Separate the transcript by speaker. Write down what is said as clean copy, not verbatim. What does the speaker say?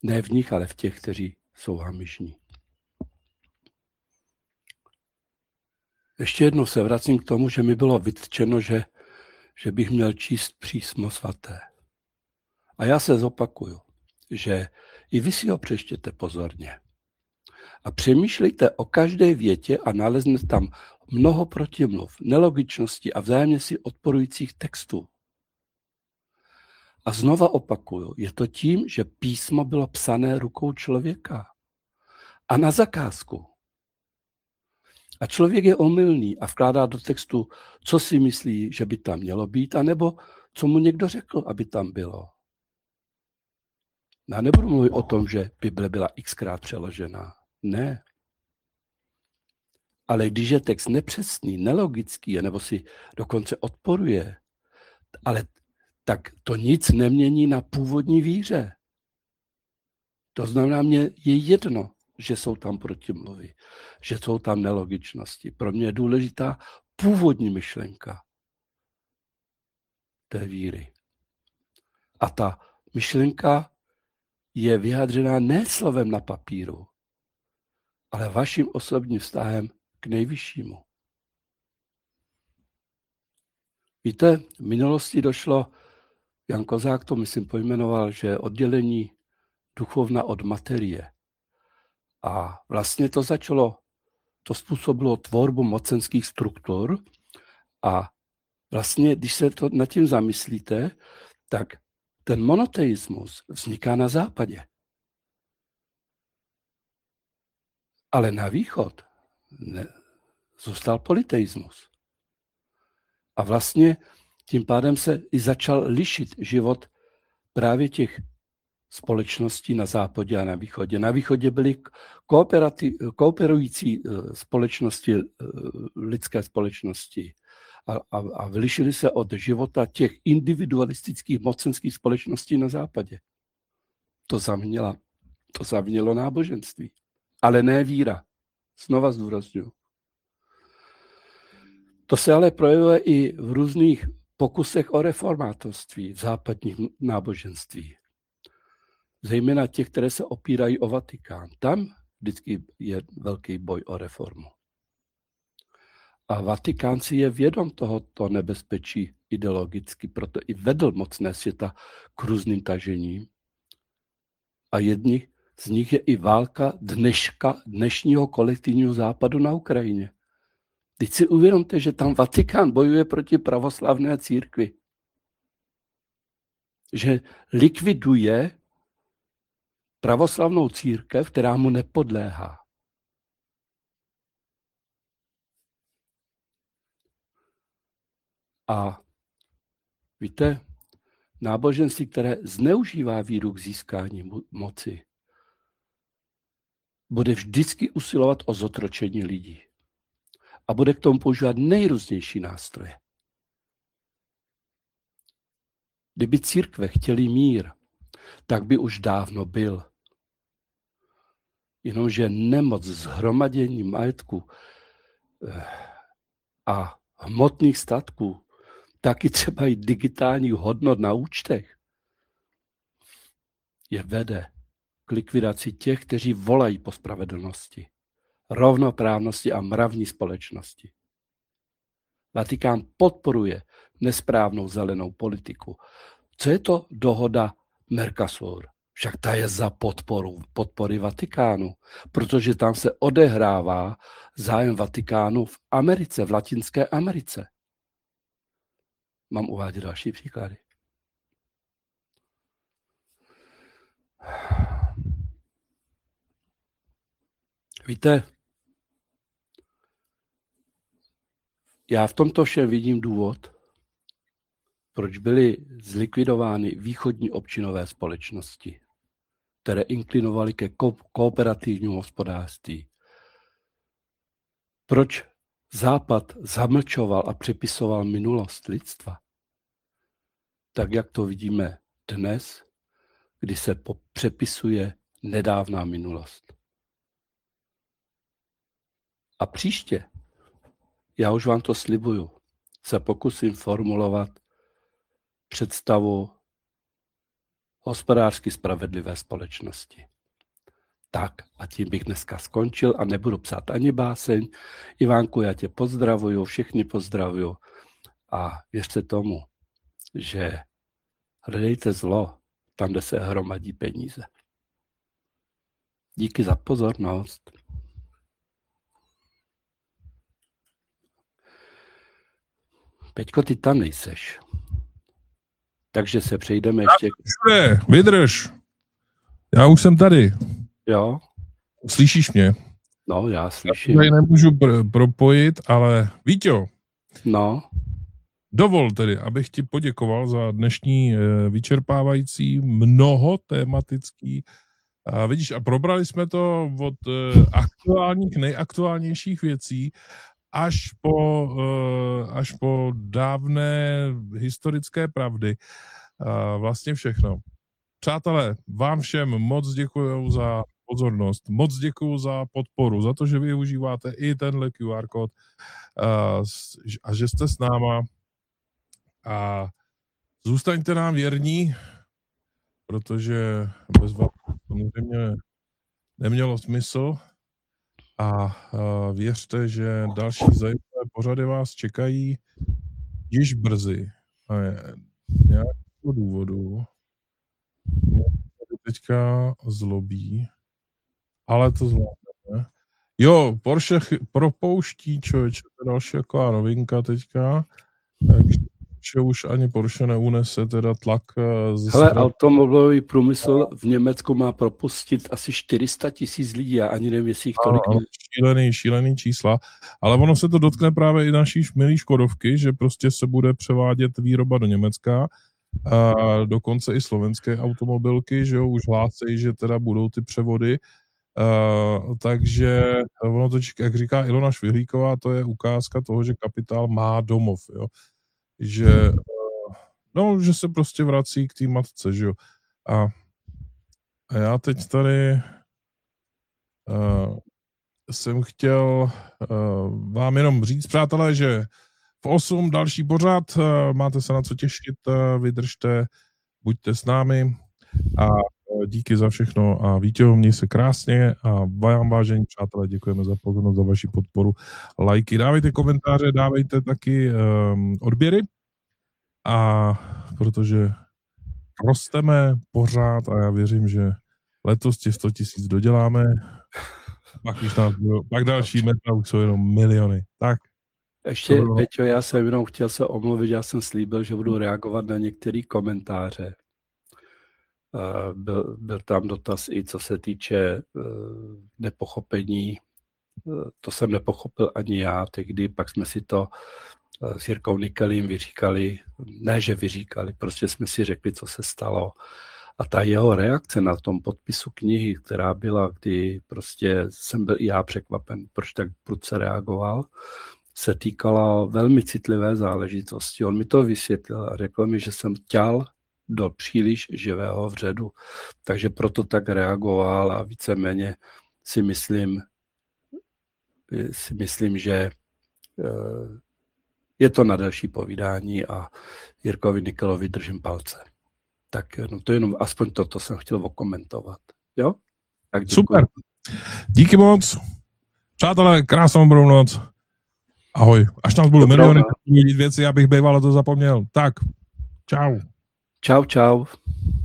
Speaker 1: Ne v nich, ale v těch, kteří jsou hamižní. Ještě jednou se vracím k tomu, že mi bylo vytčeno, že bych měl číst písmo svaté. A já se zopakuju, že i vy si ho přečtěte pozorně. A přemýšlejte o každé větě a naleznete tam mnoho protimluv, nelogičností a vzájemně si odporujících textů. A znova opakuju, je to tím, že písmo bylo psané rukou člověka. A na zakázku. A člověk je omylný a vkládá do textu, co si myslí, že by tam mělo být, anebo co mu někdo řekl, aby tam bylo. Já nebudu mluvit o tom, že Bible byla xkrát přeložená. Ne. Ale když je text nepřesný, nelogický, nebo si dokonce odporuje, tak to nic nemění na původní víře. To znamená, mně je jedno, že jsou tam protimluvy, že jsou tam nelogičnosti. Pro mě je důležitá původní myšlenka té víry. A ta myšlenka je vyjádřená ne slovem na papíru, ale vaším osobním vztahem k nejvyššímu. Víte, v minulosti došlo, Jan Kozák to myslím pojmenoval, že oddělení duchovna od materie. A vlastně to způsobilo tvorbu mocenských struktur a vlastně, když se to nad tím zamyslíte, tak ten monoteismus vzniká na západě. Ale na východ zůstal polyteismus. A vlastně tím pádem se i začal lišit život právě těch společností na západě a na východě. Na východě byly kooperující společnosti, lidské společnosti a lišily se od života těch individualistických mocenských společností na západě. To zavinilo náboženství, ale ne víra. Znova zdůrazňuji. To se ale projevuje i v různých pokusech o reformátorství v západních náboženství. Zejména těch, které se opírají o Vatikán. Tam vždycky je velký boj o reformu. A Vatikán si je vědom tohoto nebezpečí ideologicky, proto i vedl mocné světa k různým tažením. A jedni z nich je i válka dnešního kolektivního západu na Ukrajině. Teď si uvědomte, že tam Vatikán bojuje proti pravoslavné církvi. Že likviduje pravoslavnou církev, která mu nepodléhá. A víte, náboženství, které zneužívá víru k získání moci, bude vždycky usilovat o zotročení lidí. A bude k tomu používat nejrůznější nástroje. Kdyby církve chtěli mír, tak by už dávno byl. Jenomže nemoc zhromadění majetku a hmotných statků, taky třeba i digitálních hodnot na účtech, je vede k likvidaci těch, kteří volají po spravedlnosti, rovnoprávnosti a mravní společnosti. Vatikán podporuje nesprávnou zelenou politiku. Co je to dohoda Mercosur? Však ta je za podpory Vatikánu, protože tam se odehrává zájem Vatikánu v Americe, v Latinské Americe. Mám uvádět další příklady. Víte, já v tomto všem vidím důvod, proč byly zlikvidovány východní občinové společnosti, které inklinovaly ke kooperativnímu hospodářství. Proč Západ zamlčoval a přepisoval minulost lidstva? Tak, jak to vidíme dnes, kdy se přepisuje nedávná minulost. A příště, já už vám to slibuju, se pokusím formulovat představu hospodářsky spravedlivé společnosti. Tak a tím bych dneska skončil a nebudu psát ani báseň. Ivánku, já tě pozdravuju, všichni pozdravuju a věřte tomu, že hledejte zlo tam, kde se hromadí peníze. Díky za pozornost. Peťko, ty tam nejseš. Takže se přejdeme ještě...
Speaker 2: Vydrž. Já už jsem tady.
Speaker 1: Jo?
Speaker 2: Slyšíš mě?
Speaker 1: No, já slyším.
Speaker 2: Já nemůžu propojit, ale Víťo.
Speaker 1: No.
Speaker 2: Dovol tedy, abych ti poděkoval za dnešní vyčerpávající mnohotématický. Vidíš, a probrali jsme to od aktuálních, nejaktuálnějších věcí až po dávné historické pravdy. Vlastně všechno. Přátelé, vám všem moc děkuju za pozornost, moc děkuju za podporu, za to, že využíváte i tenhle QR kód a že jste s náma. A zůstaňte nám věrní, protože bez vás samozřejmě nemělo smysl. A věřte, že další zajímavé pořady vás čekají již brzy. A nějakého důvodu mě teďka zlobí, ale to zvládneme. Jo, Porsche propouští, člověče, to je další taková novinka teďka, takže už ani Porsche neunese teda tlak
Speaker 1: Hele, automobilový průmysl v Německu má propustit asi 400 000 lidí, já ani nevím, jestli jich tolik...
Speaker 2: Šílený čísla, ale ono se to dotkne právě i naší milý Škodovky, že prostě se bude převádět výroba do Německa, a dokonce i slovenské automobilky, že jo, už hlásí, že teda budou ty převody, takže ono to, jak říká Ilona Švihlíková, to je ukázka toho, že kapitál má domov, jo. Že se prostě vrací k té matce, že jo. A já teď tady jsem chtěl vám jenom říct, přátelé, že v 8 další pořad, máte se na co těšit, vydržte, buďte s námi a díky za všechno a Víťo, měj se krásně a vám, vážení přátelé, děkujeme za pozornost, za vaši podporu, lajky, dávejte komentáře, dávejte taky odběry a protože rosteme pořád a já věřím, že letos těch 100 000 doděláme, pak další meta už jsou jenom miliony. Tak.
Speaker 1: Ještě, Peťo, já jsem jenom chtěl se omluvit, já jsem slíbil, že budu reagovat na některé komentáře. Byl tam dotaz i co se týče nepochopení. To jsem nepochopil ani já tehdy, pak jsme si to s Jirkou Nikelým vyříkali, ne, že vyříkali, prostě jsme si řekli, co se stalo. A ta jeho reakce na tom podpisu knihy, která byla, kdy prostě jsem byl i já překvapen, proč tak prudce reagoval, se týkala velmi citlivé záležitosti. On mi to vysvětlil a řekl mi, že jsem ťal do příliš živého vředu. Takže proto tak reagoval a víceméně si myslím, že je to na další povídání a Jirkovi Nikelovi držím palce. Tak no, to jenom aspoň toto jsem chtěl okomentovat. Jo? Tak
Speaker 2: super. Díky moc. Přátelé, krásnou dobrou noc. Ahoj. Až nás budou miliony věci, abych býval to zapomněl. Tak, čau.
Speaker 1: Čau.